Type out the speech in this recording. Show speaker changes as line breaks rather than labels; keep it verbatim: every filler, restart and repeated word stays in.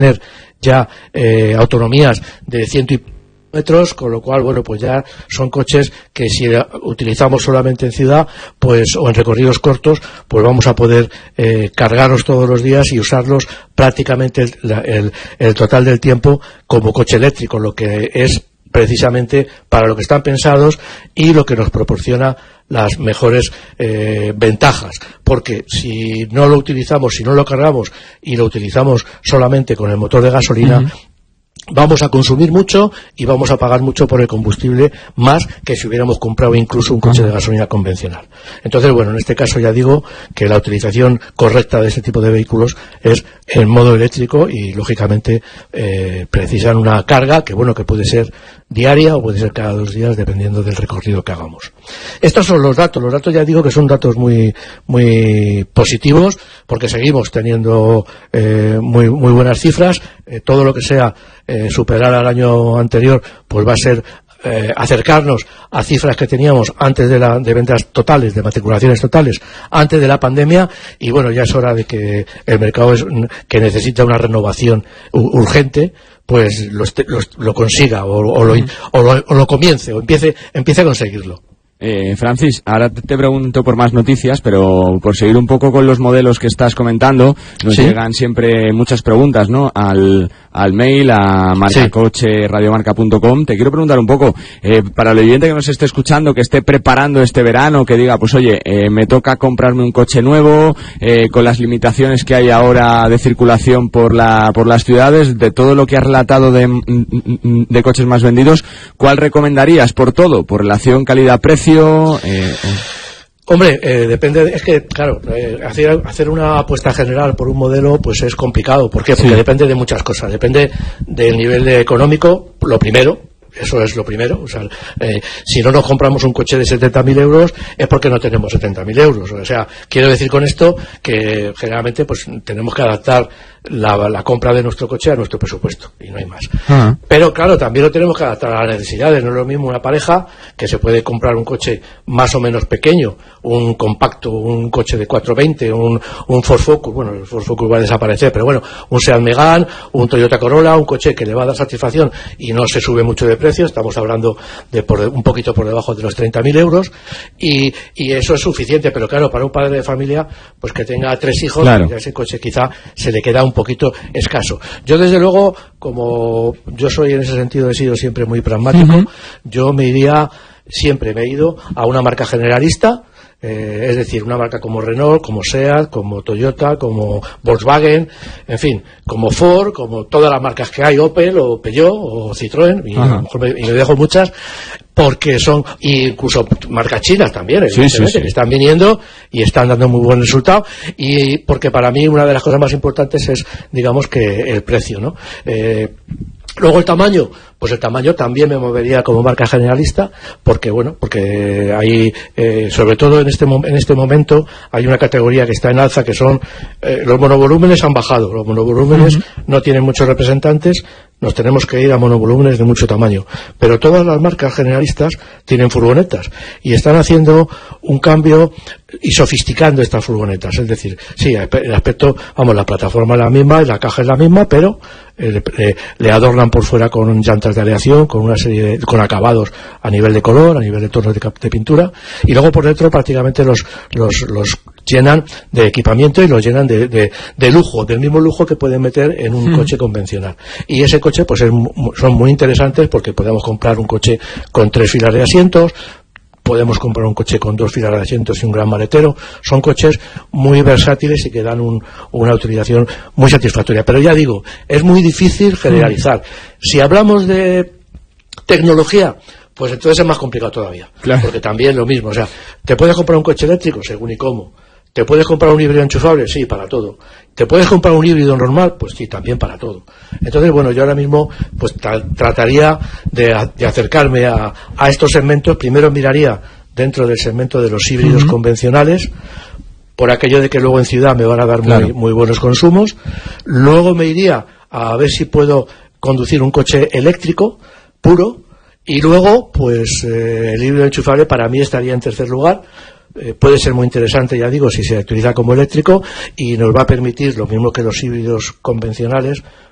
tener ya eh, autonomías de ciento y metros, con lo cual, bueno, pues ya son coches que si utilizamos solamente en ciudad, pues, o en recorridos cortos, pues vamos a poder eh, cargarlos todos los días y usarlos prácticamente el, el, el total del tiempo como coche eléctrico, lo que es precisamente para lo que están pensados y lo que nos proporciona las mejores eh, ventajas, porque si no lo utilizamos, si no lo cargamos y lo utilizamos solamente con el motor de gasolina, uh-huh. vamos a consumir mucho y vamos a pagar mucho por el combustible, más que si hubiéramos comprado incluso un coche de gasolina convencional. Entonces, bueno, en este caso ya digo que la utilización correcta de este tipo de vehículos es en modo eléctrico y, lógicamente, eh, precisan una carga que, bueno, que puede ser diaria o puede ser cada dos días, dependiendo del recorrido que hagamos. Estos son los datos. Los datos ya digo que son datos muy muy positivos, porque seguimos teniendo eh, muy muy buenas cifras. Eh, todo lo que sea eh, superar al año anterior, pues va a ser eh, acercarnos a cifras que teníamos antes de, la, de ventas totales, de matriculaciones totales, antes de la pandemia, y bueno, ya es hora de que el mercado es, que necesita una renovación urgente, pues lo, lo, lo consiga o, o, lo, o, lo, o lo comience o empiece, empiece a conseguirlo.
Eh, Francis, ahora te pregunto por más noticias, pero por seguir un poco con los modelos que estás comentando, nos ¿Sí? llegan siempre muchas preguntas, ¿no? Al, al mail, a marcacoche radiomarca punto com. Te quiero preguntar un poco, eh, para el oyente que nos esté escuchando, que esté preparando este verano, que diga, pues oye, eh, me toca comprarme un coche nuevo, eh, con las limitaciones que hay ahora de circulación por la, por las ciudades, de todo lo que has relatado de, de coches más vendidos, ¿cuál recomendarías por todo? ¿Por relación calidad-precio? Eh, eh.
Hombre, eh, depende, de, es que, claro, eh, hacer, hacer una apuesta general por un modelo, pues es complicado. ¿Por qué? Porque sí. depende de muchas cosas. Depende del nivel de económico, lo primero. Eso es lo primero. O sea, eh, si no nos compramos un coche de setenta mil euros es porque no tenemos setenta mil euros. O sea, quiero decir con esto que generalmente pues tenemos que adaptar la, la compra de nuestro coche a nuestro presupuesto y no hay más. Uh-huh. Pero claro, también lo tenemos que adaptar a las necesidades. No es lo mismo una pareja que se puede comprar un coche más o menos pequeño, un compacto, un coche de cuatrocientos veinte, un, un Ford Focus. Bueno, el Ford Focus va a desaparecer, pero bueno, un Seat Megane, un Toyota Corolla, un coche que le va a dar satisfacción y no se sube mucho de precio. Estamos hablando de por, un poquito por debajo de los treinta mil euros y, y eso es suficiente, pero claro, para un padre de familia pues que tenga tres hijos, claro. ese coche quizá se le queda un poquito escaso. Yo desde luego, como yo soy en ese sentido, he sido siempre muy pragmático, uh-huh. yo me iría, siempre me he ido a una marca generalista. Eh, es decir, una marca como Renault, como Seat, como Toyota, como Volkswagen, en fin, como Ford, como todas las marcas que hay, Opel o Peugeot o Citroën, y a lo mejor me, y me dejo muchas, porque son, incluso marcas chinas también, sí, sí, sí. que están viniendo y están dando muy buen resultado, y porque para mí una de las cosas más importantes es, digamos, que el precio, ¿no? Eh, Luego el tamaño, pues el tamaño también me movería como marca generalista, porque bueno, porque hay, eh, sobre todo en este en este momento, hay una categoría que está en alza, que son eh, los monovolúmenes han bajado, los monovolúmenes uh-huh. no tienen muchos representantes, nos tenemos que ir a monovolúmenes de mucho tamaño, pero todas las marcas generalistas tienen furgonetas y están haciendo un cambio y sofisticando estas furgonetas, es decir, sí, el aspecto, vamos, la plataforma es la misma, la caja es la misma, pero eh, le, le adornan por fuera con llantas de aleación, con una serie de, con acabados a nivel de color, a nivel de tonos de, de pintura, y luego por dentro prácticamente los los los llenan de equipamiento y los llenan de, de, de lujo, del mismo lujo que pueden meter en un mm. coche convencional. Y ese coche pues es, son muy interesantes porque podemos comprar un coche con tres filas de asientos, podemos comprar un coche con dos filas de asientos y un gran maletero. Son coches muy versátiles y que dan un, una utilización muy satisfactoria. Pero ya digo, es muy difícil generalizar. Mm. Si hablamos de tecnología, pues entonces es más complicado todavía. Claro. Porque también lo mismo, o sea, ¿te puedes comprar un coche eléctrico? Según y cómo. ¿Te puedes comprar un híbrido enchufable? Sí, para todo. ¿Te puedes comprar un híbrido normal? Pues sí, también para todo. Entonces, bueno, yo ahora mismo pues tra- trataría de, de acercarme a, a estos segmentos. Primero miraría dentro del segmento de los híbridos uh-huh. convencionales, por aquello de que luego en ciudad me van a dar claro. muy, muy buenos consumos. Luego me iría a ver si puedo conducir un coche eléctrico puro, y luego pues eh, el híbrido enchufable para mí estaría en tercer lugar. Eh, puede ser muy interesante, ya digo, si se utiliza como eléctrico, y nos va a permitir, lo mismo que los híbridos convencionales,